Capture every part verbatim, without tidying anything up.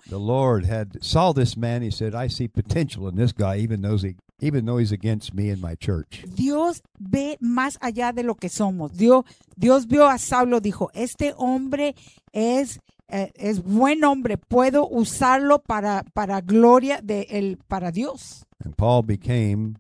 The Lord had saw this man. He said, I see potential in this guy, even though he, even though he's against me and my church. Dios ve más allá de lo que somos. Dios, Dios vio a Saulo, dijo, este hombre es, eh, es buen hombre, puedo usarlo para, para gloria de él, para Dios. And Paul became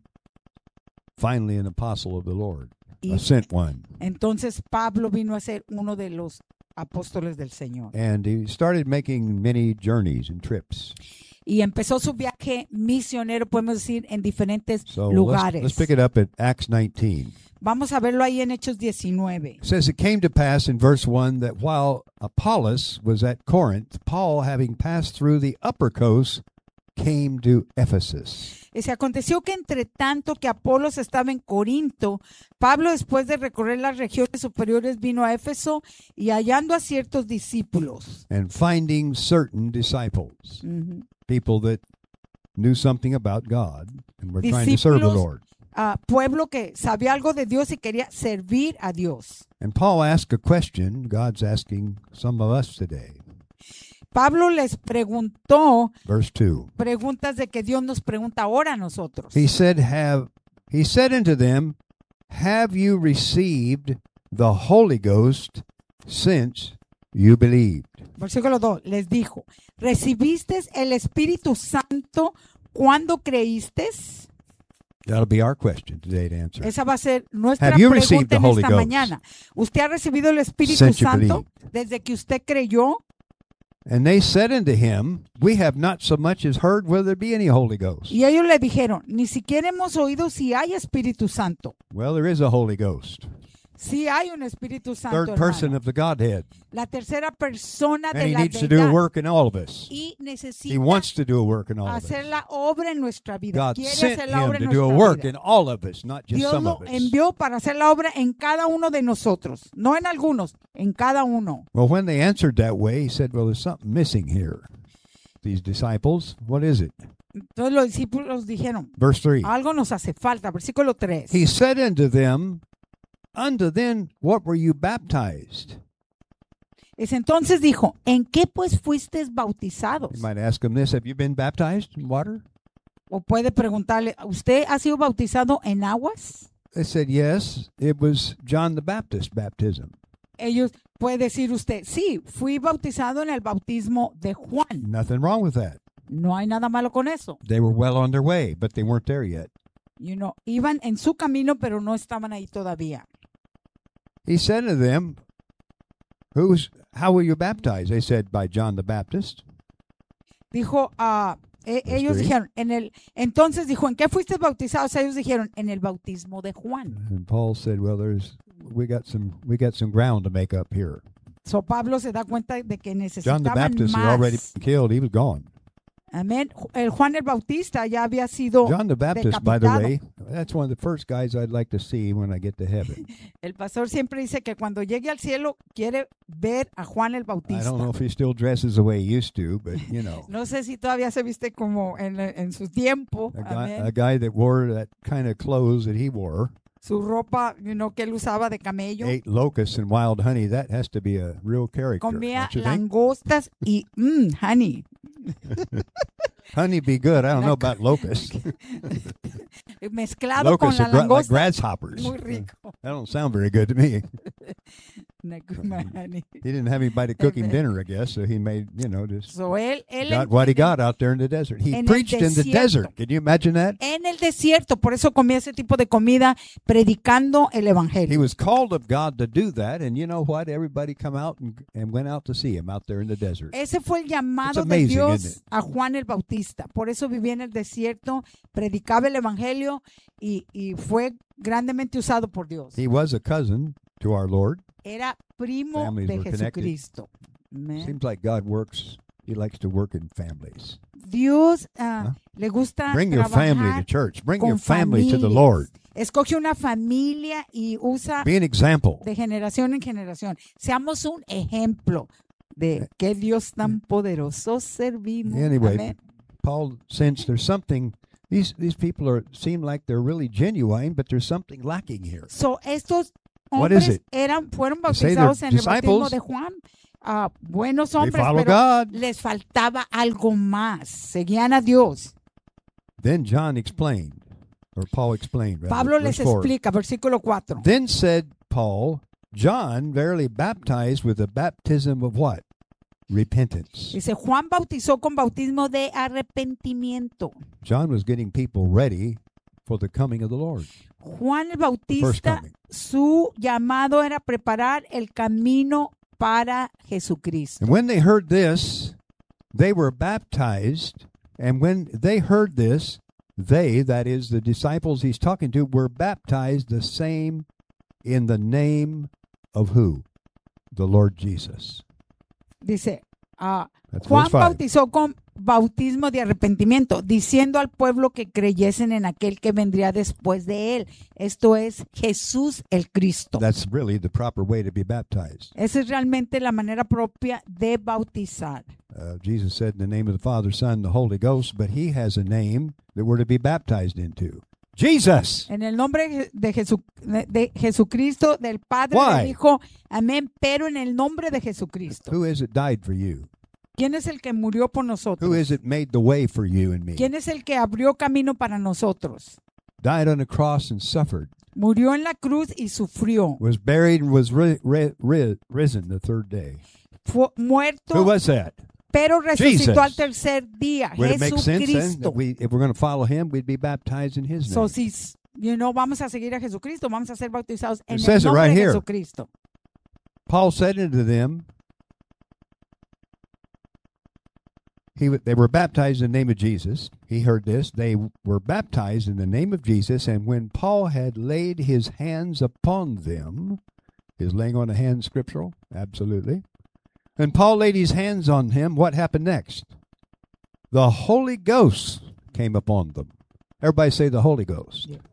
finally an apostle of the Lord, Y a sent one. entonces Pablo vino a ser uno de los apóstoles del Señor. And he started making many journeys and trips. Y empezó su viaje misionero, podemos decir, en diferentes So lugares. let's, let's pick it up at Acts nineteen. Vamos a verlo ahí en Hechos diecinueve. It says, it came to pass in verse one that while Apollos was at Corinth, Paul, having passed through the upper coast, came to Ephesus. Y se aconteció que entre tanto que Apolos estaba en Corinto, Pablo, después de recorrer las regiones superiores, vino a Éfeso y hallando a ciertos discípulos. And finding certain disciples, Ujú. people that knew something about God and were trying to serve the Discípulos. Lord. Ah, pueblo que sabía algo de Dios y quería servir a Dios. And Paul asked a question God's asking some of us today. Pablo les preguntó Verse two. preguntas de que Dios nos pregunta ahora a nosotros. He said, have he said unto them, have you received the Holy Ghost since you believed? Versículo dos, les dijo, ¿recibiste el Espíritu Santo cuando creíste? That'll be our question today to answer. Esa va a ser nuestra Have you received pregunta the en Holy esta Ghost mañana. ¿Usted ha recibido el Espíritu since you Santo believed? desde que usted creyó? And they said unto him, we have not so much as heard whether there be any Holy Ghost. Y ellos le dijeron, ni siquiera hemos oído si hay Espíritu Santo. Well, there is a Holy Ghost, Sí hay un Espíritu Santo, third person hermano. of the Godhead, La tercera persona and de he la needs to do a deidad. work in all of us. Y He necesita wants to do a work in all of hacer us. la obra en nuestra vida. God Quiere sent hacer la obra him en to do a nuestra work vida. in all of us, not just Dios some lo of us. envió para hacer la obra en cada uno de nosotros, no en algunos, en cada uno. Well, when they answered that way, he said, well, there's something missing here. These disciples, what is it? Entonces los discípulos dijeron, Verse three. algo nos hace falta. Versículo tres. He said unto them, unto then what were you baptized? Es entonces dijo, ¿en qué pues fuisteis bautizados? You might ask them this, have you been baptized in water? O puede preguntarle, ¿usted ha sido bautizado en aguas? They said, yes, it was John the Baptist baptism. Ellos puede decir usted, sí, fui bautizado en el bautismo de Juan. Nothing wrong with that. No hay nada malo con eso. They were well on their way, but they weren't there yet. You know, iban en su camino, pero no estaban ahí todavía. He said to them, Who's, how were you baptized? They said, by John the Baptist. Dijo, ah, e- Verse ellos three. dijeron, en el, entonces dijo, ¿en qué fuiste bautizados? Ellos dijeron, en el bautismo de Juan. And Paul said, well, there's we got some we got some ground to make up here. So Pablo se da cuenta de que John the necesitaban Baptist had already más. been killed. He was gone. Amén. El Juan el Bautista ya había sido John the Baptist, by the decapitado. way, that's one of the first guys I'd like to see when I get to heaven. El pastor siempre dice que cuando llegue al cielo quiere ver a Juan el I Bautista. don't know if he still dresses the way he used to, but you know, No sé si todavía se viste como en, en su tiempo. a guy, Amén. a guy that wore that kind of clothes that he wore, Su ropa, you know, que él usaba de camello. ate locusts and wild honey. That has to be a real character. Comía Don't you think? langostas y mmm, honey. Honey be good. I don't know about locusts. Mezclado Locusts con are la gra- like langosta. grasshoppers. Muy rico. That don't sound very good to me. Naguma honey. He didn't have anybody to cook him dinner, I guess, so he made, you know, just So él, él got what he en- got out there in the desert. He en el preached in the desierto. desert. Can you imagine that? en el desierto, por eso comía ese tipo de comida predicando el He evangelio. was called of God to do that, and you know what? Everybody come out and, and went out to see him out there in the desert. Ese fue el llamado It's de amazing, Dios isn't it? a Juan el Bautista. Por eso vivía en el desierto, predicaba el evangelio y, y fue grandemente usado por Dios. He was a cousin to our Lord. Era primo Families de were connected. Jesucristo. Amén. Seems like God works, he likes to work in families. Dios ah, Huh? le gusta Bring your family to trabajar church. Bring con your family to the familias. Lord. Escoge una familia y usa Be an example. de generación en generación. Seamos un ejemplo de qué Dios tan poderoso servimos. Anyway, Amén. Paul sensed there's something, these, these people are seem like they're really genuine, but there's something lacking here. So, estos What is hombres it? eran, fueron They say they're bautizados en el bautismo disciples. de Juan. Ah, buenos They hombres, follow pero God. les faltaba algo más. Seguían a Dios. Then John explained, or Paul explained, rather, Pablo verse les four. explica, versículo cuatro. Then said Paul, John verily baptized with the baptism of what? Repentance. Dice, Juan bautizó con bautismo de arrepentimiento. John was getting people ready for the coming of the Lord. Juan el The first Bautista, coming. su llamado era preparar el camino para Jesucristo. And when they heard this, they were baptized. And when they heard this, they, that is the disciples he's talking to, were baptized the same in the name of who? The Lord Jesus. Dice, ah, That's Juan verse five. bautizó con bautismo de arrepentimiento, diciendo al pueblo que creyesen en aquel que vendría después de él. Esto es Jesús el Cristo. That's really the proper way to be baptized. Esa es realmente la manera propia de bautizar. Uh, Jesus said in the name of the Father, Son, the Holy Ghost, but he has a name that we're to be baptized into. Jesus! En el nombre de, Jesu- de Jesucristo, del Padre, Why? del Hijo, amén, pero en el nombre de Jesucristo. Who is it died for you? ¿Quién es el que murió por nosotros? Who is it made the way for you and me? ¿Quién es el que abrió camino para nosotros? Died on the cross and suffered. Murió en la cruz y sufrió. Was buried and was ri- ri- ri- risen the third day. Fue muerto, Who was that? pero resucitó Jesus. al tercer día. Would it make sense then Jesucristo. that we, if we're going to follow him, we'd be baptized in his So, name? si you know, vamos a seguir a Jesucristo, vamos a ser bautizados en It el says it nombre right de here. Jesucristo. Paul said unto them, he, w- they were baptized in the name of Jesus. He heard this. They were baptized in the name of Jesus. And when Paul had laid his hands upon them, is laying on the hands scriptural? Absolutely. And Paul laid his hands on him. What happened next? The Holy Ghost came upon them. Everybody say the Holy Ghost. Yeah.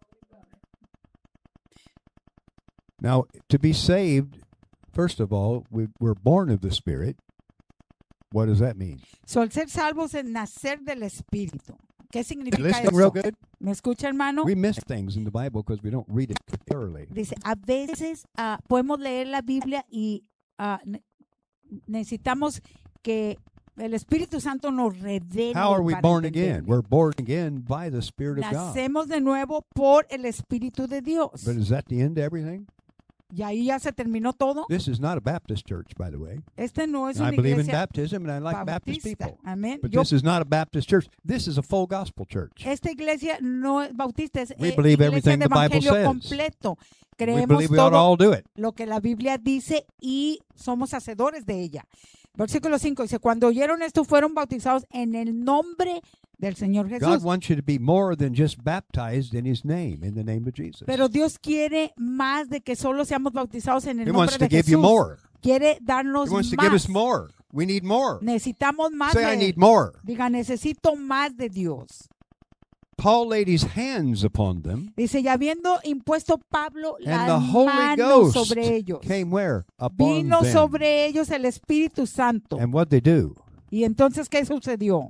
Now, to be saved, first of all, we, we're born of the Spirit. What does that mean? So, el ser salvos es nacer del Espíritu. ¿Qué significa Listening real eso? good? ¿Me escucha, hermano? We miss things in the Bible because we don't read it thoroughly. Dice, a veces ah, podemos leer la Biblia y ah, ne- necesitamos que el Espíritu Santo nos revele. How are we para born entenderlo. again? We're born again by the Spirit of God. Nacemos de nuevo por el Espíritu de Dios. But is that the end to everything? Y ahí ya se terminó todo. This is not a Baptist church, by the way. Este no es And I una believe in iglesia baptism, and I like Baptist bautista. people. Amén. But Yo- this is not a Baptist church. This is a full gospel church. esta iglesia no es bautista, es We eh, believe iglesia everything de the Bible evangelio says. completo. We Creemos believe we ought to todo all do it. lo que la Biblia dice y somos hacedores de ella. Versículo cinco dice, cuando oyeron esto fueron bautizados en el nombre del Señor God Jesús. wants you to be more than just baptized in His name, in the name of Jesus. Pero Dios quiere más de que solo seamos bautizados en el He nombre wants to de give you Jesús. more. Quiere darnos He wants to más. give us more. We need more. Necesitamos más Say, de I Él. need more. Diga, necesito más de Dios. Paul laid his hands upon them, Dice, y habiendo impuesto Pablo and las the Holy manos Ghost sobre ellos, came where? Upon vino them. sobre ellos el Espíritu Santo. And what they do? Y entonces, ¿qué sucedió?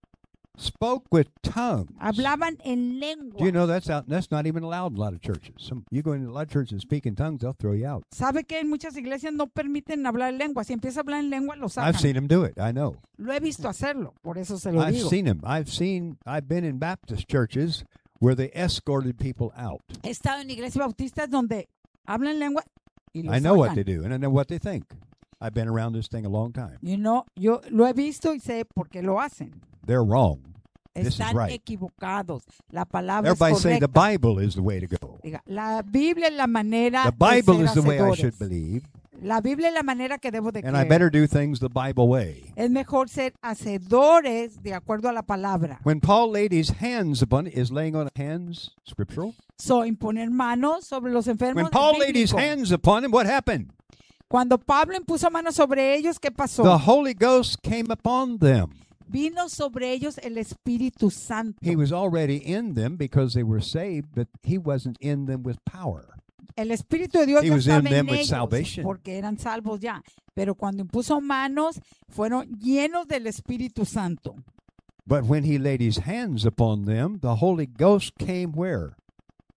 Spoke with tongues. Hablaban en lengua. Do you know that's out? That's not even allowed in a lot of churches. Some, you go into a lot of churches and speak in tongues, they'll throw you out. ¿Sabe que en muchas iglesias no permiten hablar en lengua? Si empieza a hablar en lengua, lo I've sacan. seen them do it. I know. Lo he visto hacerlo, por eso se lo I've digo. seen them. I've seen. I've been in Baptist churches where they escorted people out. He estado en iglesias bautistas donde hablan en lengua y lo I know what sacan. they do, and I know what they think. I've been around this thing a long time. You know, yo lo he visto y sé por qué lo hacen. They're wrong. This is Están right. equivocados. La palabra Everybody es say the correcta. Bible is the way to go. Diga, la Biblia es la manera The Bible de is ser the way I hacedores. should believe, La Biblia es la manera que debo de and I creer. better do things the Bible way. Es mejor ser hacedores de acuerdo a la palabra. When Paul laid his hands upon it, is laying on hands scriptural? So, imponer manos sobre los enfermos. When es Paul laid his bíblico. hands upon him, what happened? Cuando Pablo impuso manos sobre ellos, ¿qué pasó? The Holy Ghost came upon them. Vino sobre ellos el Espíritu Santo. He was already in them because they were saved, but he wasn't in them with power. El Espíritu de Dios He ya was in estaba them en with ellos salvation. porque eran salvos ya. Pero cuando impuso manos, fueron llenos del Espíritu Santo. But when he laid his hands upon them, the Holy Ghost came where?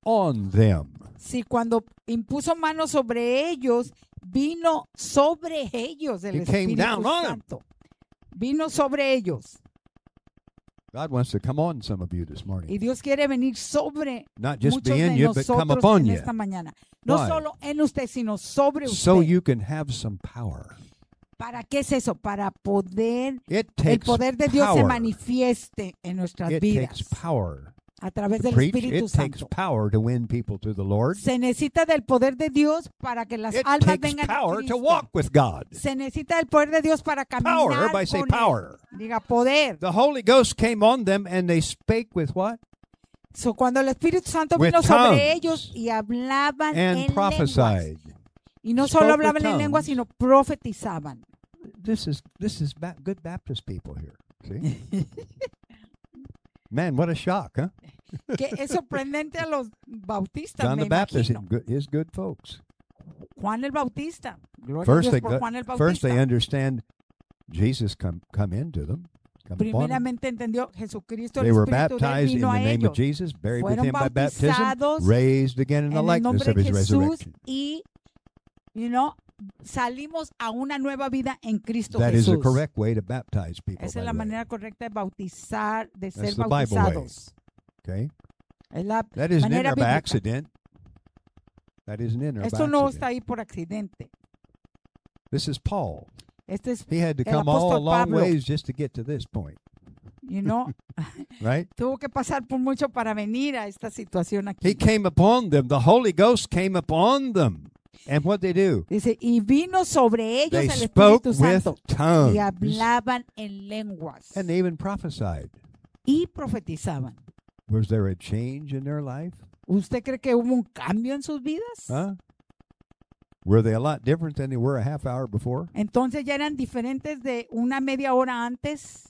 on them. Si cuando impuso manos sobre ellos, vino sobre ellos el He came Espíritu down on 'em. Santo. Vino sobre ellos. God wants to come on some of you this Y morning. Dios quiere venir sobre Not just muchos be in de you, but come nosotros upon en you. esta mañana. No Why? solo en usted, sino sobre usted. So you can have some power. ¿Para qué es eso? Para poder It el takes poder de Dios se power. manifieste en nuestras It vidas takes power a través to del preach. Espíritu It takes Santo. power to win people to the Lord. Se necesita del poder de Dios para que las It almas takes vengan a power to Cristo. walk with God. Se necesita el poder de Dios para caminar Power. Everybody say con él. power. Diga poder. The Holy Ghost came on them and they spake with what? So, cuando el Espíritu Santo With vino sobre tongues ellos y hablaban And en lenguas. prophesied. Y no Spoke solo with hablaban en lenguas, tongues. sino profetizaban. This is this is ba- good Baptist people here. See? Man, what a shock, huh? Que es sorprendente a los bautistas, John me the Baptist is imagino. good, is good folks. Juan el Bautista. Gloria a First Dios they por go- Juan el First they Bautista. understand Jesus come come into them. Come upon them. Primeramente entendió Jesucristo, el They were Espíritu de él baptized in vino the a name of ellos Jesus, buried with Fueron him by baptism, bautizados raised again in the en el likeness nombre of de his Jesús resurrection. y, you know, salimos a una nueva vida en Cristo That is Jesús. the correct way to baptize people. Esa by es la the way. manera correcta de bautizar, de ser the Bible way. bautizados. Okay, Es la that isn't in manera there by bíblica. accident. That isn't in there by Esto no accident. está ahí por accidente. This is Paul. Este es, He had to El come all apóstol long Pablo. ways just to get to this point, you know, right? tuvo que pasar por mucho para venir a esta situación aquí. He came upon them. The Holy Ghost came upon them. And what they do? Dice, y vino sobre ellos They el spoke Espíritu with Santo tongues. y hablaban en lenguas And they even prophesied. y profetizaban. Was there a change in their life? ¿Usted cree que hubo un cambio en sus vidas? Huh? Were they a lot different than they were a half hour before? Entonces ya eran diferentes de una media hora antes.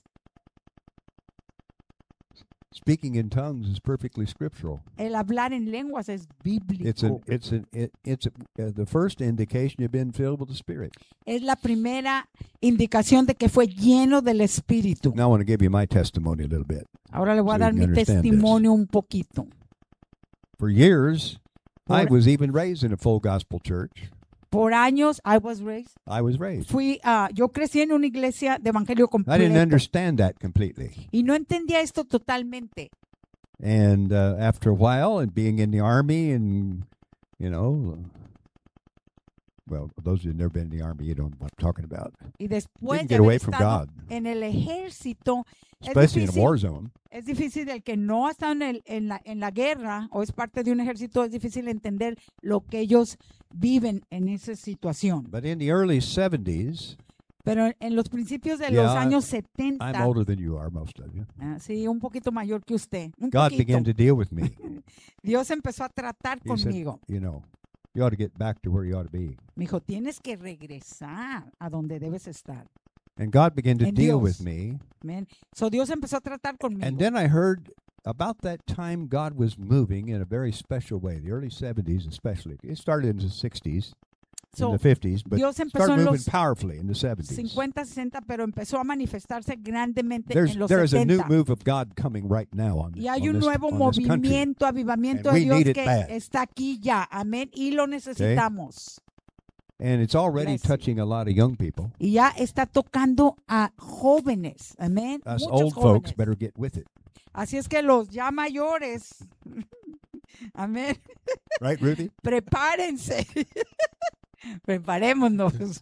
Speaking in tongues is perfectly scriptural. El hablar en lenguas es bíblico. It's an it's an it, it's a, uh, the first indication you've been filled with the Spirit. Es la primera indicación de que fue lleno del Espíritu. Now I want to give you my testimony a little bit. Ahora le voy So a you dar can mi understand this. testimonio un poquito. For years, I Por- was even raised in a full gospel church. Por años, I was raised. I was raised. Fui, ah, yo crecí en una iglesia de evangelio I didn't completo. understand that completely. Y no entendía esto totalmente. And uh, after a while, and being in the army, and you know, uh, well, those who've never been in the army, you don't know what I'm talking about. Y después Didn't de get haber away from estado God, en el ejército, es especially in a difícil, war zone. es difícil el que no ha estado en, el- en la, en la guerra o es parte de un ejército, es difícil entender lo que ellos viven en esa situación. But in the early seventies, Pero en los principios de Yeah, los años I'm setenta, older than you are, most of you. ah, sí, un poquito mayor que usted, un God poquito, began to deal with me. Dios empezó a tratar He said, conmigo. you know, you ought to get back to where you ought to be. Me dijo, tienes que regresar a donde debes estar. And God began to En deal Dios. with me. Amén. So Dios empezó a tratar conmigo. And then I heard about that time God was moving in a very special way, the early seventies especially. It started in the sixties, So, in the fifties, but Dios empezó started en moving los powerfully in the seventies. cincuenta, sesenta, pero empezó a manifestarse grandemente There's, en los there is a new setenta. move of God coming right now on, Y hay on un this, nuevo on this country. movimiento, avivamiento And de we Dios need it que bad. está aquí ya. Amén. Y lo necesitamos. And it's already Bless you. touching a lot of young people. Y ya está tocando a jóvenes. Amén. Us Muchos old folks jóvenes. better get with it. Así es que los ya mayores, amén, Right, Ruthie? prepárense. Preparémonos.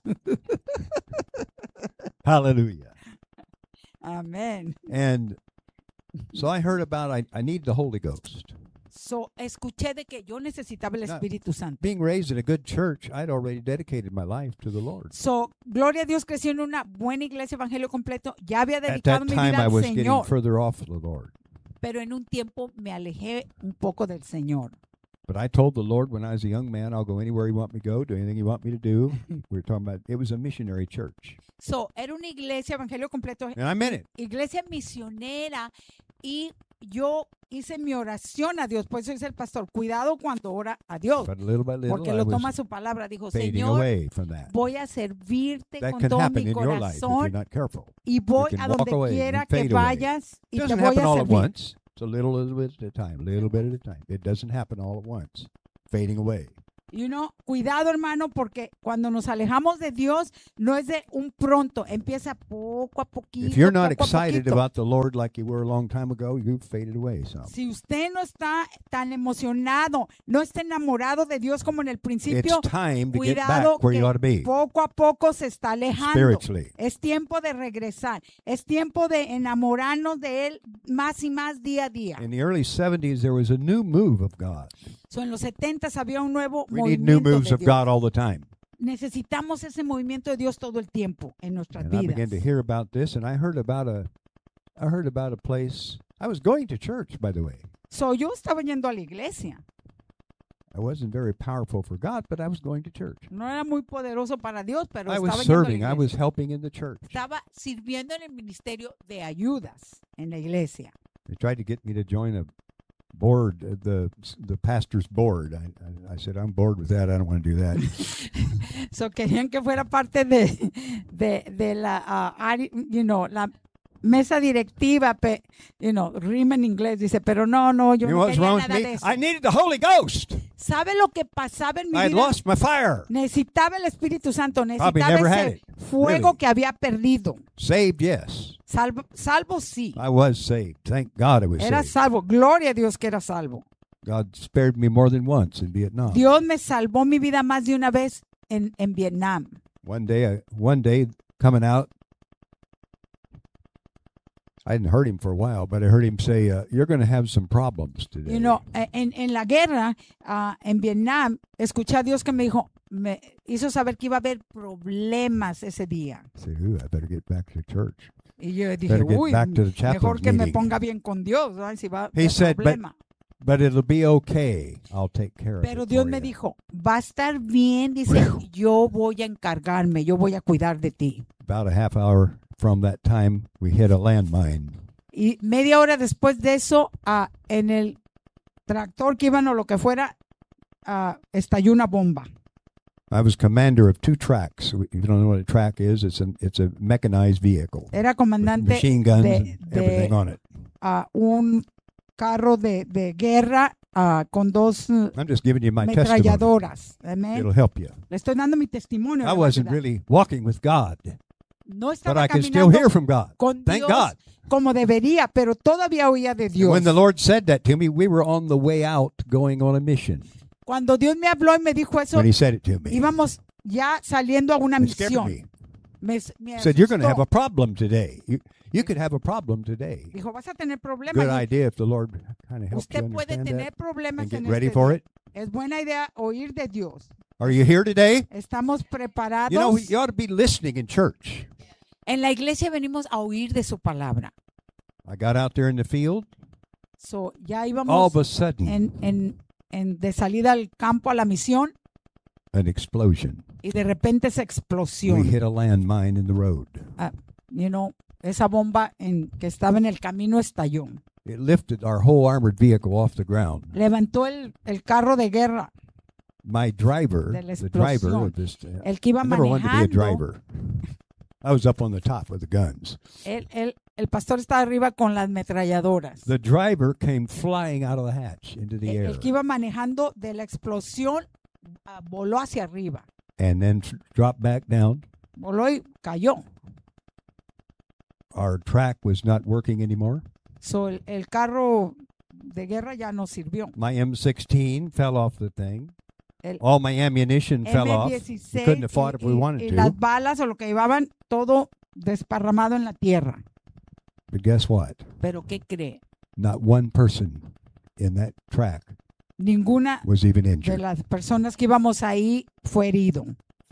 Hallelujah. Amén. And so I heard about I, I need the Holy Ghost. So, escuché de que yo necesitaba el No. Espíritu Santo. Being raised in a good church, I'd already dedicated my life to the Lord. So, gloria a Dios, crecí en una buena iglesia, evangelio completo. Ya había At dedicado that mi time, vida I al was getting Señor. further off of the Lord. Pero en un tiempo me alejé un poco del Señor. But I told the Lord when I was a young man, I'll go anywhere you want me to go, do anything you want me to do. We were talking about, it was a missionary church. So, era una iglesia, evangelio completo, And I meant it. iglesia misionera, y yo hice mi oración a Dios. Por eso dice el pastor, cuidado cuando ora a Dios, But little by little, porque I lo toma was su palabra. Dijo, fading Señor, away from that. voy a servirte That con can todo happen mi in your life if you're corazón not careful. y voy can a walk donde away quiera and que fade away. vayas y It te doesn't voy happen a all at servir. once. It's a little, little bit at a time, little bit at a time. It doesn't happen all at once, fading away. You know, cuidado, hermano, porque cuando nos alejamos de Dios, no es de un pronto, empieza poco a poquito. If you're not poco a excited poquito. about the Lord like you were a long time ago, you've faded away some. Si usted no está tan emocionado, no está enamorado de Dios como en el It's principio, time to get cuidado back where que you ought to be poco a poco se está alejando. spiritually. Es tiempo de regresar. Es tiempo de enamorarnos de Él más y más día a día. In the early seventies, there was a new move of God. So, en los setentas había un nuevo We need new movimiento moves de of Dios. God all the time. Necesitamos ese movimiento de Dios todo el tiempo en nuestras And I began to vidas. hear about this, and I heard about a, I heard about a place. I was going to church, by the way. So, yo estaba yendo a la iglesia. I wasn't very powerful for God, but I was going to church. No era muy poderoso para Dios, pero I estaba was yendo a la serving. I iglesia. was helping in the church. Estaba sirviendo en el ministerio de ayudas en la iglesia. They tried to get me to join a board, uh, the the pastor's board. I, I, I said, I'm bored with that. I don't want to do that. So, querían que fuera parte de, de, de la, ah, ari- you know, la mesa directiva, pe, you know, rima en inglés, dice, pero no, no, yo You know no what's quería wrong with nada de me? eso. I needed the Holy Ghost. ¿Sabe lo que pasaba en mi I had vida? lost my fire. Necesitaba el Espíritu Santo, Probably necesitaba never had ese it, fuego really. que había perdido. Saved, yes. Salvo, salvo sí, I was saved. Thank God I was era saved. salvo. Gloria a Dios que era salvo. God spared me more than once in Vietnam. Dios me salvó mi vida más de una vez en, en Vietnam. One day, I, one day coming out, I hadn't heard him for a while, but I heard him say, uh, "You're going to have some problems today." You know, eh, en, en la guerra, ah, en Vietnam, escuché a Dios que me dijo, me hizo saber que iba a haber problemas ese día. I said, "Ooh, I better get back to church." Y yo dije, Better get uy, back to the mejor chaplain's que me meeting. ponga bien con Dios, ¿no? Si va a He haber said, but- problema. But it'll be okay. I'll take care of Pero it Dios for me you. dijo, va a estar bien, dice, yo voy a encargarme, yo voy a cuidar de ti. About a half hour from that time, we hit a landmine. Y media hora después de eso, ah, en el tractor que iban o lo que fuera, ah, estalló una bomba. I was commander of two tracks. If you don't know what a track is, it's an it's a mechanized vehicle Era with comandante machine guns de- and de- everything on it. a un carro de, de guerra ah, con dos uh, I'm just giving you my testimony. metralladoras. Amén. It'll help you. Le estoy dando mi testimonio. I ¿verdad? wasn't really walking with God, No but estaba I could still caminando hear from God. con Thank Dios God. como debería, pero todavía oía de Dios. When the Lord said that to me, we were on the way out going on a mission. Cuando Dios me habló y me dijo eso, When He said it to me, íbamos ya saliendo a una it scared misión. me. Me, me He said, "You're going to asustó. have a problem today. You, you could have a problem today." Dijo, vas a tener problemas. Good Y idea if the Lord kind of helps you usted puede understand tener that problemas and get en ready este for día. it. Es buena idea oír de Dios. Are you here today? Estamos preparados. You know, you ought to be listening in church. En la iglesia venimos a oír de su palabra. I got out there in the field. So, ya All íbamos of a sudden, en, en, en, de salida al campo a la misión an explosion. y de repente esa We explosión, hit a landmine in the road. you know, esa bomba en, que estaba en el camino estalló. It lifted our whole armored vehicle off the ground. Levantó el, el carro de guerra, My driver, De la the driver explosión. of this, uh, el que iba I never wanted to be a manejando. driver. I was up on the top with the guns. El, el, el pastor estaba arriba con las metralladoras. The driver came flying out of the hatch into the El, air el que iba manejando de la explosión ah, voló hacia arriba. and then tr- dropped back down. Voló y cayó. Our track was not working anymore. So, el, el carro de guerra ya no sirvió. My M sixteen fell off the thing. El All my ammunition fell off. We M dieciséis couldn't have fought if y, we y- wanted y to. las balas o lo que llevaban, todo desparramado en la tierra. But guess what? Pero ¿qué cree? Not one person in that track Ninguna was even de injured. las personas que íbamos ahí fue herido.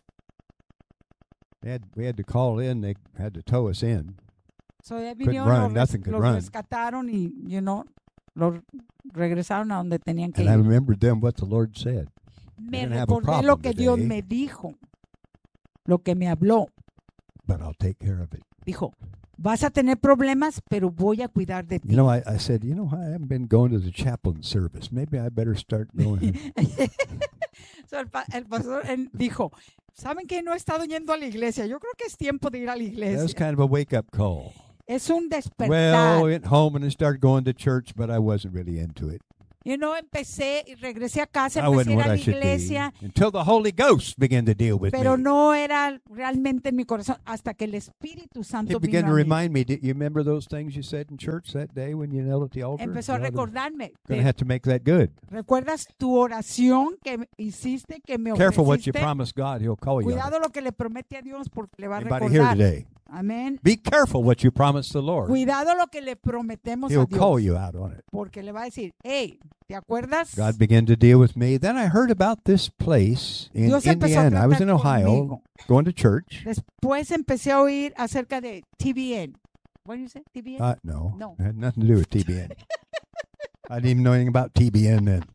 They had, we had to call in. They had to tow us in. So, ya Couldn't vinieron, run, los, res- nothing could los run. rescataron y, you know, los regresaron a donde tenían que And I ir. remembered then what the Lord said. Me gonna have a recordé lo problem que Dios today. me dijo, lo que me habló. But I'll take care of it. Dijo, vas a tener problemas, pero voy a cuidar de ti. You know, I, I said, you know, I haven't been going to the chaplain service. Maybe I better start going. So, el, pa- el pastor él dijo, ¿saben que no he estado yendo a la iglesia? Yo creo que es tiempo de ir a la That was iglesia. kind of a wake-up call. Es un despertar. Well, went home and I started going to church, but I wasn't really into it. Yo no empecé y regresé a casa, I empecé a wasn't ir what a la I should be iglesia, until the Holy Ghost began to deal with pero me. no era realmente en mi corazón hasta que el Espíritu Santo He began vino to a mí. remind me. Did you remember those things you said in church that day when you knelt at the altar? Empezó a recordarme. Going to de- have to make that good. ¿Recuerdas tu oración que me hiciste, que me Careful what you ofreciste? promise God; He'll call you. on it. Cuidado lo que le promete a Dios porque le va a Anybody here recordar. today? Amén. Be careful what you promise the Lord. Cuidado lo que le prometemos a He'll call Dios. you out on it. Porque le va a decir, hey, ¿te acuerdas? God began to deal with me. Then I heard about this place in Dios empezó a Indiana. I was in tratar Ohio conmigo. going to church. Después empecé a oír acerca de T B N. What do you say? T B N? Uh, no, No. it had nothing to do with T B N. I didn't even know anything about T B N then.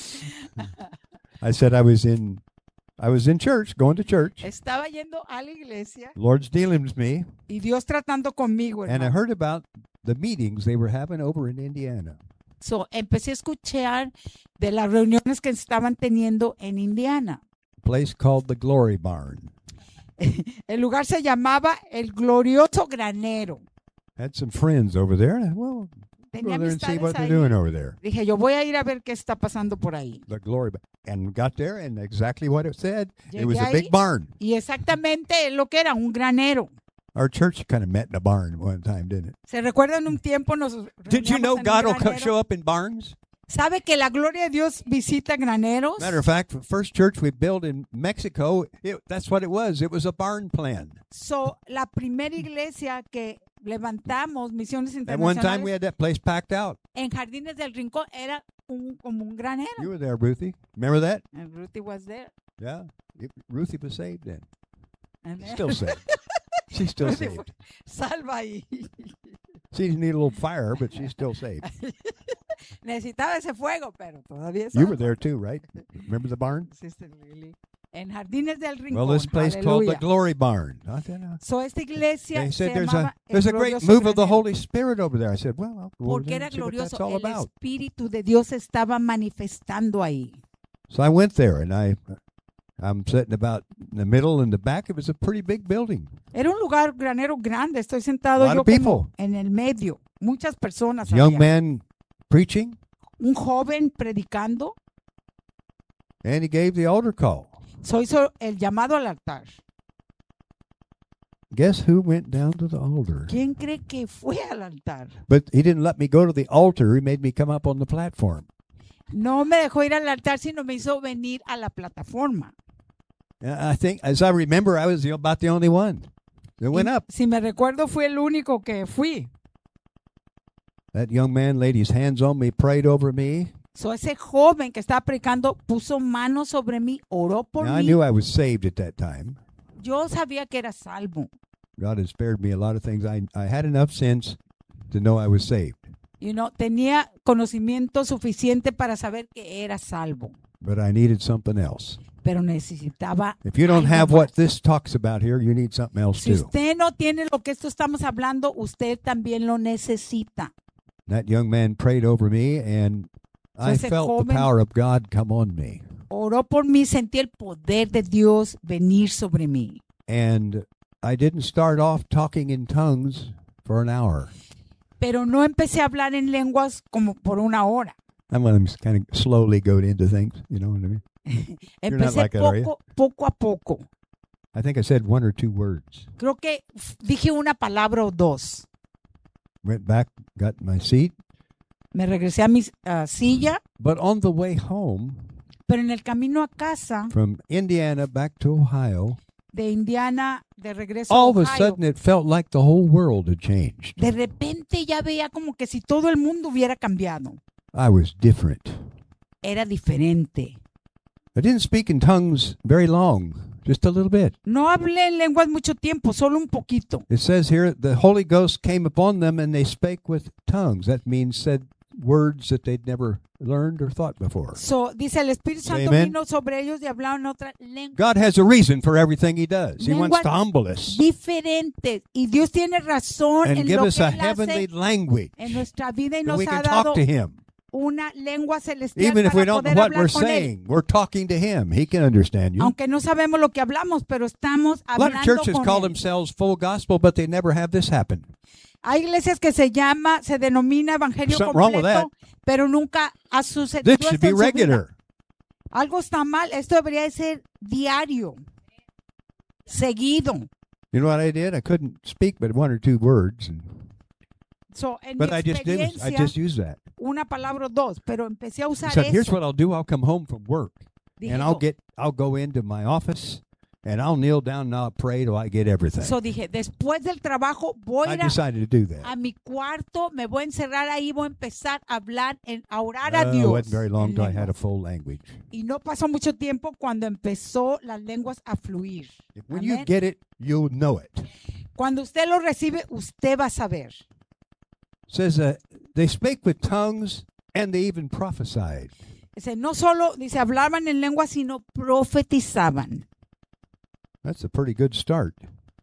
I said I was in, I was in church, going to church. Estaba yendo a la iglesia Lord's dealing with me, y Dios tratando conmigo. and I hermano. heard about the meetings they were having over in Indiana. So, empecé a escuchar de las reuniones que estaban teniendo en Indiana. A place called the Glory Barn. El lugar se llamaba El Glorioso Granero. Had some friends over there. and I, Well, Tenía go there and see amistades what they're ahí. doing over there. Dije, yo voy a ir a ver qué está pasando por ahí. The Glory Barn. And got there, and exactly what it said. It Llegué was a ahí. big barn. Y exactamente es lo que era, un granero. Our church kind of met in a barn one time, didn't it? ¿Se recuerdan un tiempo nos Did you reuníamos know en un God will co- granero? show up in barns? ¿Sabe que la gloria de Dios visita graneros? Matter of fact, the first church we built in Mexico, it, that's what it was. It was a barn plan. So, la primera iglesia que levantamos, Misiones At one time, we Internacionales, had that place packed out. en Jardines del Rincón, era un, como un granero. You were there, Ruthie. Remember that? And Ruthie was there. Yeah. It- Ruthie was saved then. Amen. Still saved. She's still Ruthie saved. fue- Salva ahí. She need a little fire, but she's still saved. Necesitaba ese fuego, pero todavía You were salva. there too, right? Remember the barn? Sister Lily. En Jardines del Rincón. Well, this place called the Aleluya. Glory Barn. I said, uh, So, esta iglesia They se said there's llamaba a El there's a great Glorioso move of the Granero. Holy Spirit over there. I said, well, I'll go over Porque there era and see what that's glorioso. all El about. Espíritu de Dios estaba manifestando ahí. So I went there, and I I'm sitting about in the middle and the back. It was a pretty big building. Era un lugar granero grande. Estoy sentado A lot yo of people. como en el medio. Muchas personas. Young había. man preaching, Un joven predicando. and he gave the altar call. So hizo el llamado al altar. Guess who went down to the altar? ¿Quién cree que fue al altar? But he didn't let me go to the altar. He made me come up on the platform. No me dejó ir al altar, sino me hizo venir a la plataforma. And I think, as I remember, I was the, about the only one that went Y up. si me recuerdo, fui el único que fui. That young man laid his hands on me, prayed over me. So ese joven que estaba predicando puso manos sobre mí, oró por Now, I mí. knew I was saved at that time. Yo sabía que era salvo. God had spared me a lot of things. I, I had enough sense to know I was saved. You know, tenía conocimiento suficiente para saber que era salvo, But I needed something else. pero necesitaba. If you don't algo have más. what this talks about here, you need something else Si too. usted no tiene lo que esto estamos hablando, usted también lo necesita. That young man prayed over me, and I ese felt the joven- power of God come on me. Oró por mí, sentí el poder de Dios venir sobre mí. And I didn't start off talking in tongues for an hour. Pero no empecé a hablar en lenguas como por una hora. I'm going to kind of slowly go into things, you know what I mean? You're not Empecé like that, are you? poco, poco a poco. I think I said one or two words. Creo que f- dije una palabra o dos. Went back, got my seat. Me regresé a mi ah, silla, But on the way home pero en el camino a casa from Indiana back to Ohio, de Indiana de regreso a all of a Ohio, sudden it felt like the whole world had changed. de repente ya veía como que si todo el mundo hubiera cambiado. I was different. Era diferente. I didn't speak in tongues very long, just a little bit. No hablé en lenguas mucho tiempo, solo un poquito. It says here, the Holy Ghost came upon them and they spake with tongues. That means said words that they'd never learned or thought before. So, dice, el Espíritu Santo Amen. vino sobre ellos y hablaron otra lengua God has a reason for everything he does. He wants to Lenguas humble us diferente. Y Dios tiene razón and en give lo us que a Él heavenly hace language en nuestra vida y that nos we ha can dado talk to him. una lengua celestial Even if we para don't know poder what hablar we're con Él. saying, we're talking to him. He can understand you. Aunque no sabemos lo que hablamos, pero estamos A lot of hablando churches con call Él. themselves full gospel, but they never have this happen. Hay iglesias que se llama, se denomina evangelio Something wrong with completo, pero nunca ha sucedido This should esto be en su vida. regular. Algo está mal. Esto debería de ser diario, seguido. You know what I did? I couldn't speak but one or two words, and, So, en but mi I just did. I experiencia, just used that. una palabra o dos, pero empecé a I usar said, "Here's eso. what I'll do. I'll come home from work, Dije and I'll yo. get. I'll go into my office, and I'll kneel down and I'll pray till I get everything." So dije, después del trabajo voy I a ir a, decided to do that. a mi cuarto, me voy a encerrar ahí, voy a empezar a hablar, en, a orar a Uh, it Dios. wasn't very long en till I had a lenguas. full language. Y no pasó mucho tiempo cuando empezó las lenguas a fluir. When you Amén. get it, you'll know it. Cuando usted lo recibe, usted va a saber. It says uh, they spake with tongues and they even prophesied. Dice, no solo, dice, hablaban en lengua, sino profetizaban. That's a pretty good start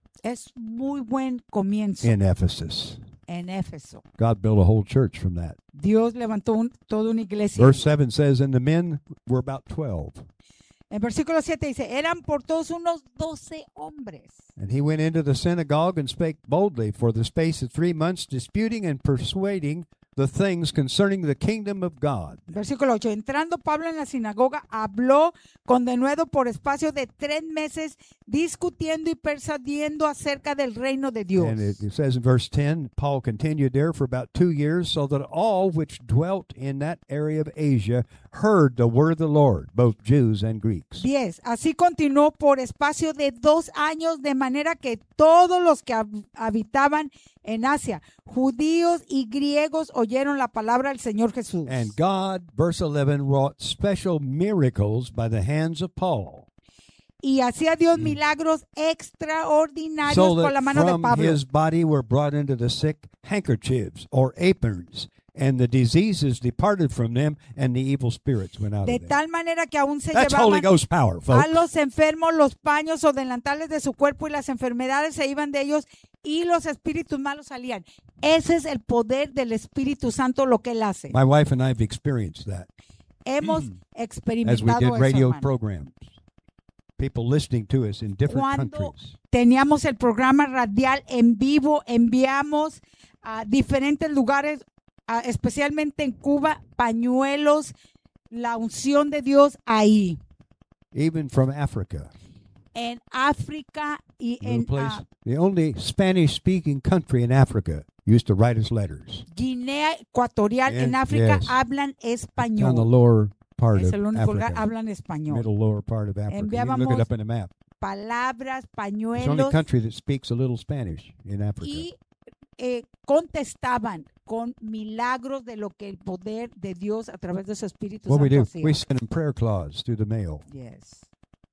Es muy buen comienzo in Ephesus. en Éfeso. God built a whole church from that. Dios levantó un- toda una iglesia. Verse seven says, and the men were about twelve. En versículo siete dice, eran por todos unos doce hombres. And he went into the synagogue and spake boldly for the space of three months, disputing and persuading the things concerning the kingdom of God. Versículo ocho, entrando Pablo en la sinagoga, habló con denuedo por espacio de tres meses, discutiendo y persuadiendo acerca del reino de Dios. And it, it says in verse ten, Paul continued there for about two years, so that all which dwelt in that area of Asia heard the word of the Lord, both Jews and Greeks. diez. Así continuó por espacio de dos años, de manera que todos los que hab- habitaban en Asia, judíos y griegos, oyeron la palabra del Señor Jesús. And God, verse eleven, wrought special miracles by the hands of Paul, Y hacía Dios milagros extraordinarios so con la that mano de from Pablo. his body were brought into the sick handkerchiefs or aprons, and the diseases departed from them, and the evil spirits went out De of them. tal manera que aún se That's Holy llevaban Ghost power, folks. a los enfermos los paños o delantales de su cuerpo y las enfermedades se iban de ellos y los espíritus malos salían. Ese es el poder del Espíritu Santo, lo que él hace. My wife and I have experienced that Hemos as we experimentado did eso, radio hermano. programs. People listening to us in different Cuando countries. teníamos el programa radial en vivo, enviamos a diferentes lugares, a- especialmente en Cuba, pañuelos, la unción de Dios ahí. Even from Africa. En África y Little en place, ah, the only Spanish-speaking country in Africa used to write us letters. Guinea Ecuatorial, Yeah, en África yes. hablan On the español. lower part Es of el único lugar, Africa. hablan español. Middle lower part of Africa. You can look Enviábamos it up in a map. Palabras, It's the only pañuelos country that speaks a little Spanish in Africa. y eh, contestaban con milagros de lo que el poder de Dios a través de su Espíritu What we Santo do, hacía. we send them prayer clause through the mail. Yes.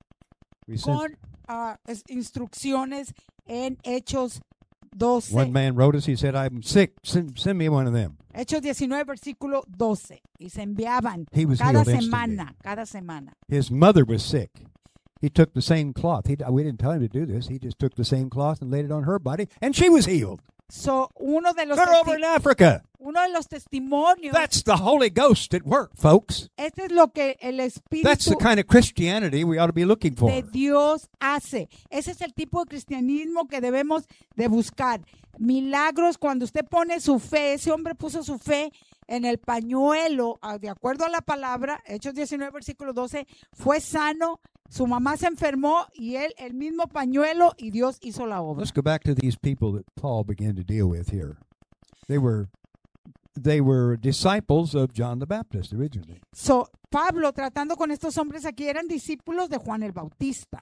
We send, Con ah, es- instrucciones en Hechos doce. one man wrote us, he said, I'm sick, send, send me one of them. Hechos diecinueve, versículo doce. Y se enviaban He was cada healed instantly. semana, cada semana. His mother was sick. He took the same cloth. He, we didn't tell him to do this. He just took the same cloth and laid it on her body, and she was healed. So, uno de los They're over testi- in Africa. uno de los testimonios, That's the Holy Ghost at work, folks. este es lo que el That's Espíritu the kind of Christianity we ought to be looking for. de Dios hace. Ese es el tipo de cristianismo que debemos de buscar. Milagros, cuando usted pone su fe, ese hombre puso su fe en el pañuelo, ah, de acuerdo a la palabra, Hechos diecinueve, versículo doce, fue sano, su mamá se enfermó y él el mismo pañuelo y Dios hizo la obra. Let's go back to these people that Paul began to deal with here. They were they were disciples of John the Baptist originally. So, Pablo tratando con estos hombres aquí eran discípulos de Juan el Bautista.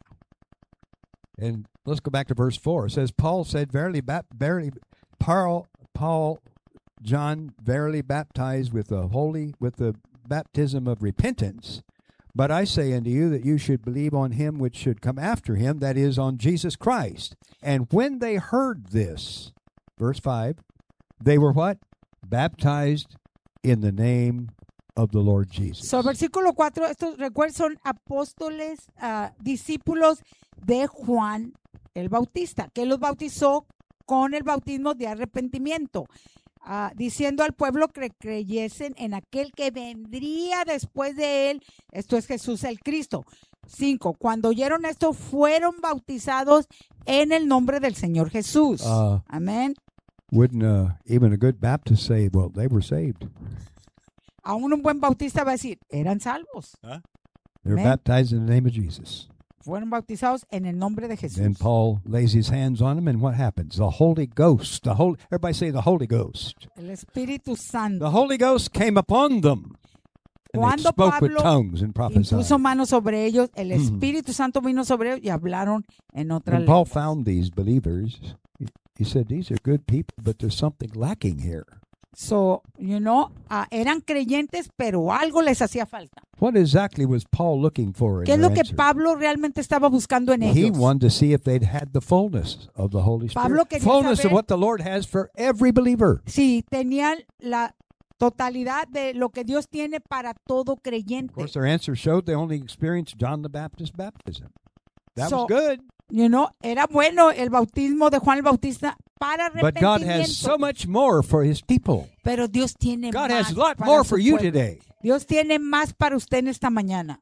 And let's go back to verse four. It says, Paul said, Verily, bap- verily, Paul, Paul, John, verily baptized with the holy, with the baptism of repentance. But I say unto you that you should believe on him which should come after him, that is, on Jesus Christ. And when they heard this, verse five, they were what? Baptized in the name of the Lord Jesus. So, versículo cuatro, estos recuerdos son apóstoles, ah, discípulos de Juan el Bautista, que los bautizó con el bautismo de arrepentimiento, ah, diciendo al pueblo que creyesen en aquel que vendría después de él, esto es Jesús el Cristo. Cinco, cuando oyeron esto, fueron bautizados en el nombre del Señor Jesús. Ah. Amén. Wouldn't uh, even a good Baptist say, well, they were saved? Aún un buen bautista va a decir, eran salvos. They're Amen. baptized in the name of Jesus. Fueron bautizados en el nombre de Jesús. Then Paul lays his hands on them, and what happens? The Holy Ghost, the Holy, everybody say the Holy Ghost. El Espíritu Santo. The Holy Ghost came upon them, and they Cuando spoke with Pablo tongues and prophesied. Impuso manos sobre ellos, el Mm. Espíritu Santo vino sobre ellos y hablaron en otra When Paul lengua. found these believers, he, he said, these are good people, but there's something lacking here. So, you know, ah, eran creyentes, pero algo les hacía falta. What exactly was Paul looking for in ¿Qué es their lo que answer? Pablo realmente estaba buscando en He ellos? wanted to see if they'd had the fullness of the Holy Pablo Spirit. quería Fullness of saber- what the Lord has for every believer. Sí, tenían la totalidad de lo que Dios tiene para todo Of creyente. course, their answer showed they only experienced John the Baptist baptism. That So, was good, You know, era bueno el bautismo de Juan el Bautista para but God has arrepentimiento. so much more for His people. Pero Dios tiene God más has a lot para more su for you pueblo. today. Dios tiene más para usted en esta mañana.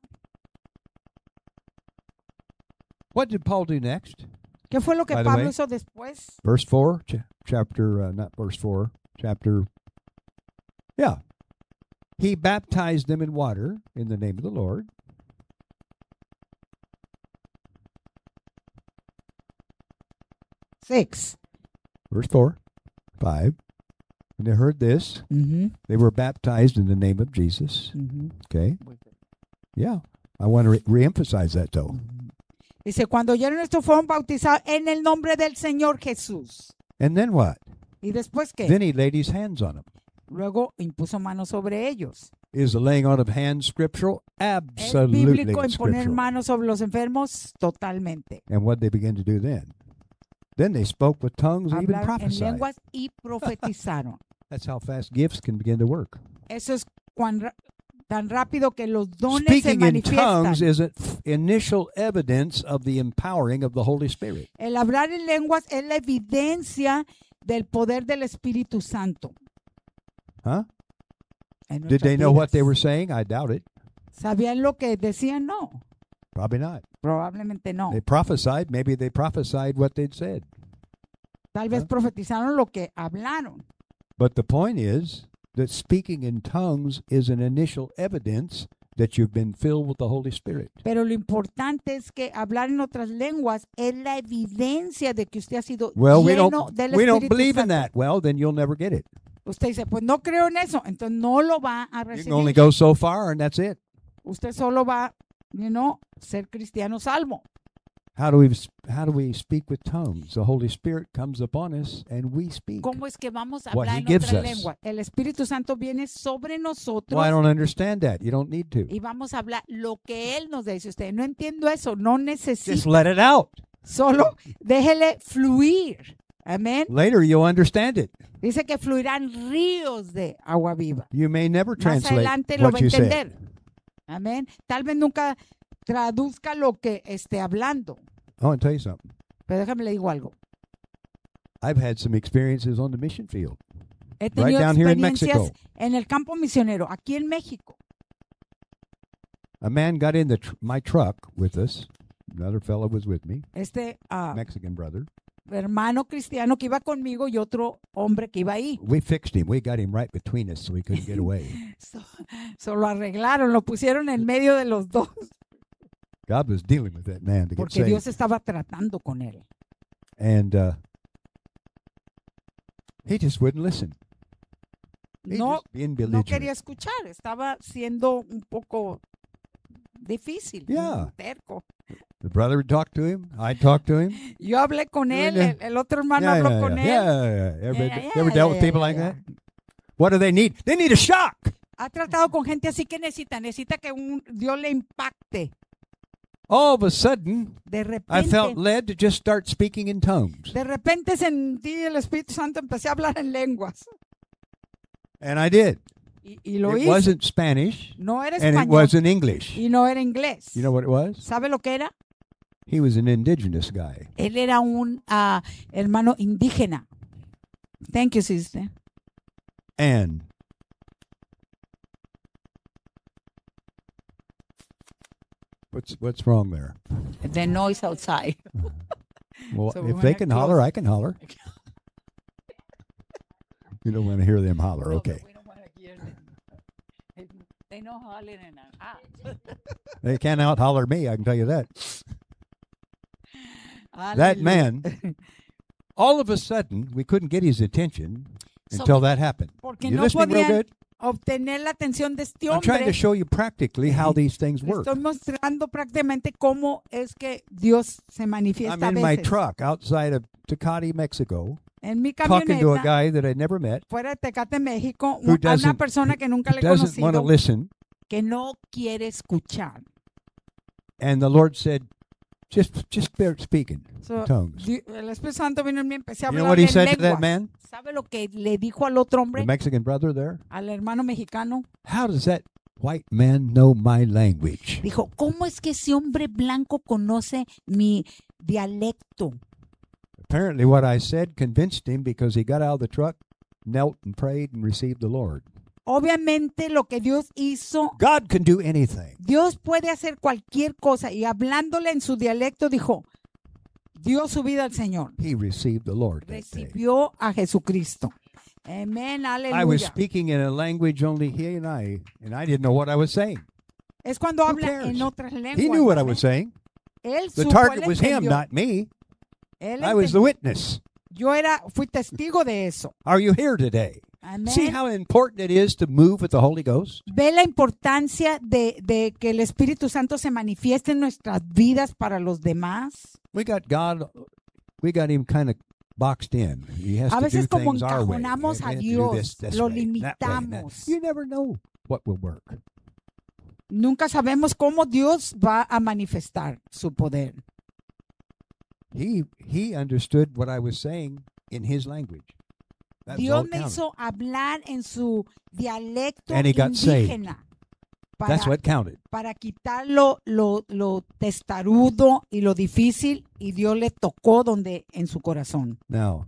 What did Paul do next? ¿Qué fue lo que By the Pablo way, hizo después? Verse four, ch- chapter, uh, not verse four, chapter, yeah. He baptized them in water in the name of the Lord. Six. Verse four, five. When they heard this, Ujú, they were baptized in the name of Jesus. ujú. Okay? Yeah. I want to re- re-emphasize that though. Dice, cuando oyeron esto fueron bautizados en el nombre del Señor Jesús. And then what? ¿Y después qué? Then he laid his hands on them. Luego impuso manos sobre ellos. Is the laying on of hands scriptural? ¿Es Absolutely bíblico en poner scriptural. manos sobre los enfermos? Totalmente. And what they begin to do then? Then they spoke with tongues and even Hablaron en prophesied. lenguas y profetizaron. That's how fast gifts can begin to work. Eso es cuán ra- tan rápido que los dones se Speaking in tongues manifiestan. is an initial evidence of the empowering of the Holy Spirit. El hablar en lenguas es la evidencia del poder del Espíritu Santo. Huh? en Did nuestras they know what they vidas. were saying? I doubt it. ¿Sabían lo que decían? No, Probably not. probablemente no. They prophesied. Maybe they prophesied what they'd said. Tal vez ¿Ah? profetizaron lo que hablaron. But the point is that speaking in tongues is an initial evidence that you've been filled with the Holy Spirit. Pero lo importante es que hablar en otras lenguas es la evidencia de que usted ha sido Well, we lleno don't del we don't Espíritu believe in Santo. that. Well, then you'll never get it. Usted dice, pues no creo en eso, entonces no lo va a You can only recibir. go so far, and that's it. Usted solo va, you know, ser cristiano salvo. How do we how do we speak with tongues? The Holy Spirit comes upon us, and we speak. ¿Cómo es que vamos a What hablar he en gives otra us. lengua? El Espíritu Santo viene sobre nosotros Well, I don't understand that. You don't need to. y vamos a hablar lo que Él nos dice. Usted no entiendo eso, no Just necesita. let it out. Solo déjele fluir. Amén. Later, you'll understand it. Dice que fluirán ríos de agua viva. You may never Más translate adelante lo va what a you said. entender. Amén. Tal vez nunca traduzca lo que esté hablando. I want to tell you something. Pero déjame le digo algo. I've had some experiences on the mission field. He tenido down here in experiencias Mexico. en el campo misionero, aquí en México. A man got in the tr- my truck with us. Another fellow was with me, Este ah, Mexican brother. hermano cristiano que iba conmigo y otro hombre que iba ahí. We fixed him. We got him right between us so he couldn't get away. So, so lo arreglaron, lo pusieron en medio de los dos God was dealing with that man to get porque Dios saved. estaba tratando con él. And uh, he just wouldn't listen. He No, just being no belligerent. quería escuchar, estaba siendo un poco difícil, Yeah. terco. The brother would talk to him. I'd talk to him. Yo hablé con él, Yeah. el, el otro hermano Yeah, habló yeah, con yeah. él. Yeah, yeah, yeah. Ever, Yeah, yeah, ever yeah, dealt with yeah, people yeah, like yeah. that? What do they need? They need a shock. Ha tratado con gente así que necesita, necesita que un Dios le impacte. All of a sudden, De I repente, felt led to just start speaking in tongues. de repente sentí el Espíritu Santo, empecé a hablar en lenguas. And I did. Y, y lo It hice. wasn't Spanish, No era and it español wasn't English. y no era inglés. You know what it was? ¿Sabe lo que era? He was an indigenous guy. Él era un ah, hermano indígena. Thank you, sister. And what's what's wrong there? The noise outside. Well, So we if wanna they can holler, close. I can holler. You don't want to hear them holler. No, Okay. we don't wanna hear them. They know hollering and ah. They can't out holler me, I can tell you that. That Hallelujah. man, all of a sudden, we couldn't get his attention So- until that happened. Porque You no listening real podían good? obtener la atención de este I'm trying to hombre. show you practically how these things Le work. estoy mostrando prácticamente cómo es que Dios se I'm manifiesta a in my veces. truck outside of Tecate, Mexico, En mi talking to a camioneta, guy that I never met, fuera de Tecate, México, who un- a una doesn't- persona que nunca who le he doesn't want to conocido, listen. que no quiere escuchar. And the Lord said, just just start speaking So, in tongues. Di- el Espíritu Santo vino en mí, empecé a You know hablar what he en said to that lenguas. man, ¿Sabe lo que le dijo al otro the hombre, Mexican brother there? al hermano mexicano? How does that white man know my language? Dijo, ¿cómo es que ese hombre blanco conoce mi dialecto? Apparently what I said convinced him because he got out of the truck, knelt and prayed and received the Lord. Obviamente lo que Dios hizo, God can do anything. Dios puede hacer cualquier cosa. Y hablándole en su dialecto dijo, dio su vida al Señor. He received the Lord that day. Recibió a Jesucristo. Amén, I was aleluya. speaking in a language only he and I, and I didn't know what I was saying. Es cuando Who habla cares? en otras lenguas. He knew what I amén. was saying. Él The supo, target él was him, entendió. not me. Él I was the entendió. witness. Yo era, fui testigo de eso. Are you here today? Amén. See how important it is to move with the Holy Ghost? Ve la importancia de, de que el Espíritu Santo se manifieste en nuestras vidas para los demás. We got God, we got him kind of boxed in. He has A to do veces como things our way. encajonamos He a has to do Dios, this this lo way, that way, and that. limitamos. You never know what will work. Nunca sabemos cómo Dios va a manifestar su poder. He he understood what I was saying in his language. That was all Dios that me counted. hizo hablar en su dialecto And he got saved. indígena That's para, what counted. para quitar lo, lo, lo testarudo y lo difícil, y Dios le tocó donde en su corazón. Now,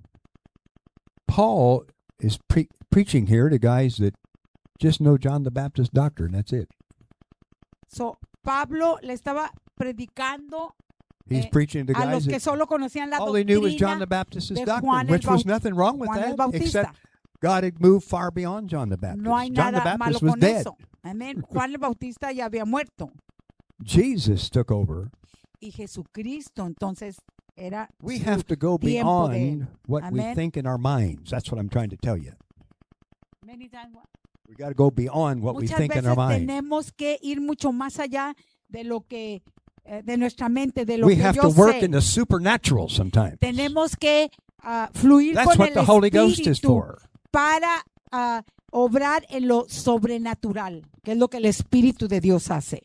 Paul is pre- preaching here to guys that just know John the Baptist doctrine. That's it. So, Pablo le estaba predicando He's Eh, preaching to a los guys que that solo conocían la all they knew was John the doctrina Baptist's de doctrine, Juan el which was Baut- nothing wrong with Juan el that, Bautista. except God had moved far beyond John the Baptist. No hay John the nada malo Baptist was con dead. eso. Amén. Juan el Bautista ya había muerto. Jesus took over. Y Jesucristo entonces era We su have to go tiempo de beyond él. what we Amen. think in our minds. That's what I'm trying to tell you. Many times- We got to go beyond what we Muchas think in veces our mind. tenemos que ir mucho más allá de lo que eh, de nuestra mente, de lo We que have yo to work sé. in the supernatural sometimes. Tenemos que ah, fluir That's con what el the Holy Ghost is Espíritu for. para ah, obrar en lo sobrenatural, que es lo que el Espíritu de Dios hace.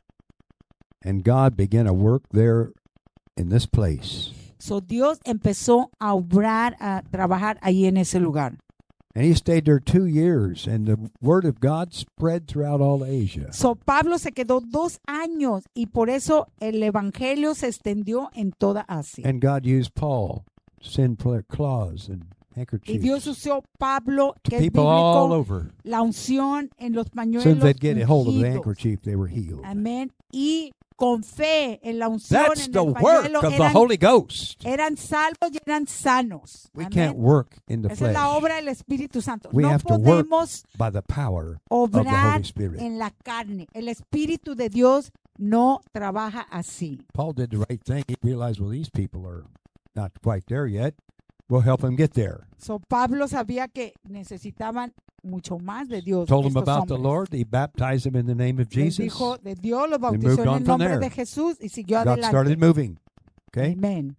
And God began a work there in this place. So Dios empezó a obrar, a trabajar ahí en ese lugar. And he stayed there two years, and the word of God spread throughout all Asia. So Pablo se quedó dos años y por eso el evangelio se extendió en toda Asia. And God used Paul to send pl- claws and Y handkerchiefs Dios usó Pablo, to que es people all bíblico, over. la unción en los As pañuelos soon as they'd get a hold of the ungidos. handkerchief, they were healed. Amén. Y con fe en la unción That's en the el work pañuelo of the eran, Holy Ghost. eran salvos y eran sanos. We Amén. can't work in the Esa es la flesh obra del Espíritu Santo. We No have to work podemos by the power of the obrar Holy Spirit. en la carne. El Espíritu de Dios no trabaja así. Paul did the right thing. He realized, well, these people are not quite there yet. We'll help them get there. So Pablo sabía que necesitaban mucho más de Dios. Told them estos about the hombres. Lord. He baptized them in the name of Les Jesus. dijo de Dios, los moved bautizó en on el from nombre there. de Jesús y siguió God adelante. started moving. Okay? Amén.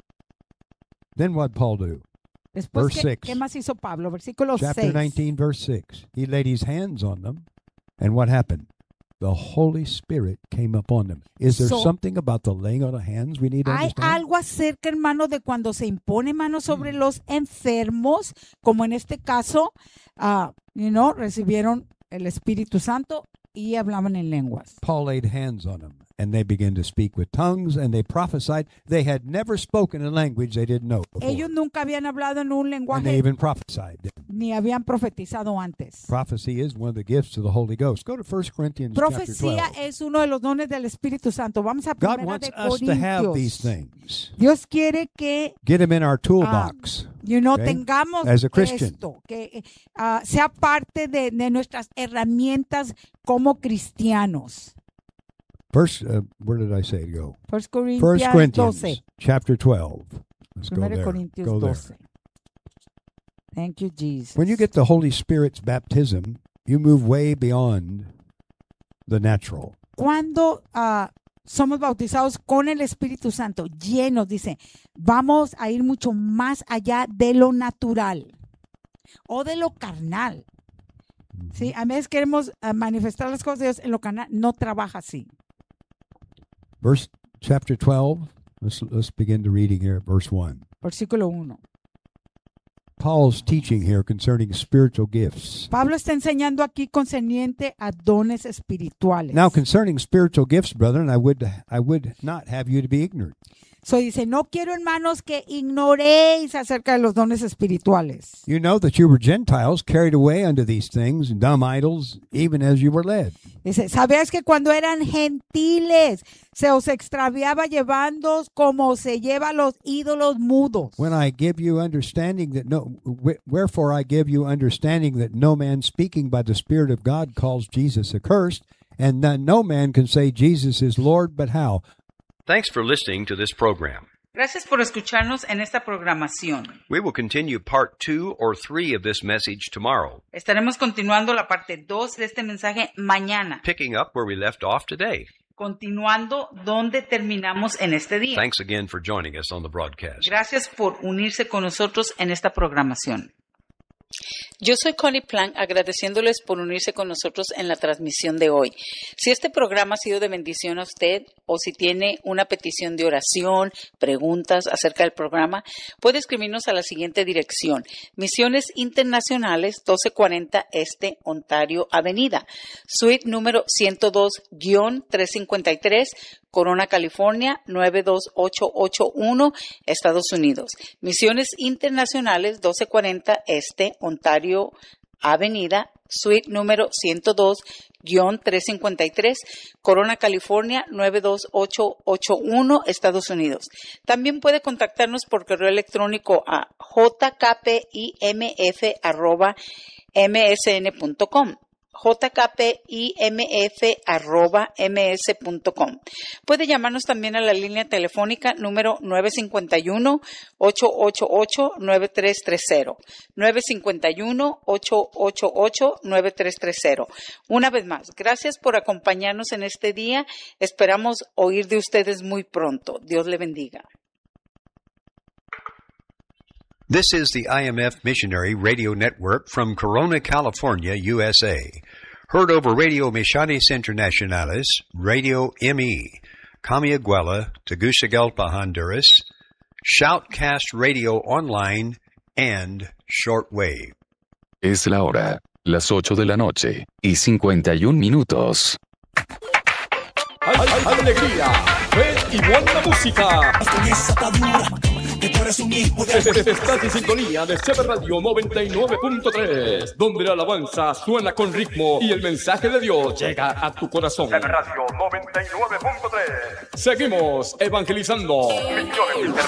Then what Paul do? Después, Verse ¿qué, six. ¿qué más hizo Pablo? Versículo Chapter seis. nineteen, verse six. He laid his hands on them. And what happened? The Holy Spirit came upon them. Is there So- something about the laying on of hands we need to Hay understand? algo acerca, hermano, de cuando se impone mano sobre Mm. los enfermos, como en este caso, ah, you know, recibieron el Espíritu Santo y hablaban en lenguas. Paul laid hands on them, and they began to speak with tongues, and they prophesied. They had never spoken a language they didn't know before. Ellos nunca habían hablado en un And they lenguaje even prophesied. ni habían profetizado antes. Prophecy is one of the gifts of the Holy Ghost. Go to First Corinthians chapter Profecía twelve. es uno de los dones del Espíritu Santo. Vamos a God primera wants de us to have these Corintios. things. Dios quiere que Get them in our toolbox. You know, Okay. tengamos As a Christian. esto, que ah, sea parte de, de nuestras herramientas como cristianos. First, uh, where did I say to go? First First Corinthians Corinthians, twelve. chapter twelve. Let's go Primero there. Corintios Go there. twelve. Thank you, Jesus. When you get the Holy Spirit's baptism, you move way beyond the natural. Cuando ah, somos bautizados con el Espíritu Santo, llenos, dice, vamos a ir mucho más allá de lo natural o de lo carnal. ¿Sí? A veces queremos ah, manifestar las cosas de Dios en lo carnal, no trabaja así. Verse chapter twelve. Let's let's begin to reading here at verse one. Versículo uno. Paul's teaching here concerning spiritual gifts. Pablo está enseñando aquí concerniente a dones espirituales. Now, concerning spiritual gifts, brethren, I would I would not have you to be ignorant. So dice, no quiero, hermanos, que ignoréis acerca de los dones espirituales. You know that you were Gentiles carried away unto these things, dumb idols, even as you were led. Dice, ¿sabías que cuando eran gentiles se os extraviaba llevándoos como se lleva los ídolos mudos? When I give you understanding that no, wh- wherefore I give you understanding that no man speaking by the Spirit of God calls Jesus accursed, and that no man can say Jesus is Lord, but how? Thanks for listening to this program. Gracias por escucharnos en esta programación. We will continue part two or three of this message tomorrow, Estaremos continuando la parte dos de este mensaje mañana, picking up where we left off today. continuando donde terminamos en este día. Thanks again for joining us on the broadcast. Gracias por unirse con nosotros en esta programación. Yo soy Connie Plank, agradeciéndoles por unirse con nosotros en la transmisión de hoy. Si este programa ha sido de bendición a usted o si tiene una petición de oración, preguntas acerca del programa, puede escribirnos a la siguiente dirección: Misiones Internacionales, doce cuarenta Este, Ontario Avenida, suite número ciento dos guión trescientos cincuenta y tres, Corona, California, nueve dos ocho ocho uno, Estados Unidos. Misiones Internacionales, doce cuarenta Este, Ontario Avenida, suite número ciento dos guión trescientos cincuenta y tres, Corona, California, nueve dos ocho ocho uno, Estados Unidos. También puede contactarnos por correo electrónico a jkpimf arroba msn.com. jkpimf arroba ms.com. Puede llamarnos también a la línea telefónica número nueve cinco uno, ocho ocho ocho, nueve tres tres cero, nueve cinco uno, ocho ocho ocho, nueve tres tres cero. Una vez más, gracias por acompañarnos en este día. Esperamos oír de ustedes muy pronto. Dios le bendiga. This is the I M F Missionary Radio Network from Corona, California, U S A. Heard over Radio Misiones Internacionales, Radio M E, Camiaguela, Tegucigalpa, Honduras, Shoutcast Radio Online, and Shortwave. Es la hora, las ocho de la noche y cincuenta y un minutos. Alegría, fe y buena música. Estás en sintonía de Shepherd Radio noventa y nueve punto tres, donde la alabanza suena con ritmo y el mensaje de Dios llega a tu corazón. Shepherd Radio noventa y nueve punto tres. Seguimos evangelizando.